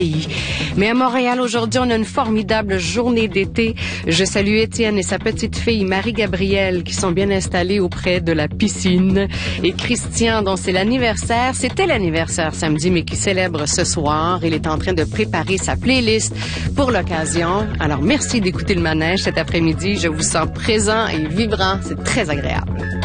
Mais à Montréal, aujourd'hui, on a une formidable journée d'été. Je salue Étienne et sa petite fille Marie-Gabrielle qui sont bien installés auprès de la piscine. Et Christian, dont c'est l'anniversaire, c'était l'anniversaire samedi, mais qui célèbre ce soir. Il est en train de préparer sa playlist pour l'occasion. Alors, merci d'écouter le manège cet après-midi. Je vous sens présent et vibrant. C'est très agréable.